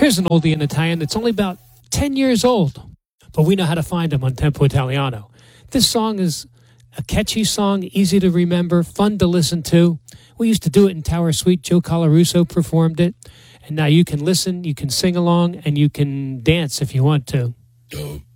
Here's an oldie in Italian that's only about 10 years old, but we know how to find them on Tempo Italiano. This song is a catchy song, easy to remember, fun to listen to. We used to do it in Tower Suite. Joe Colarusso performed it. And now you can listen, you can sing along, and you can dance if you want to.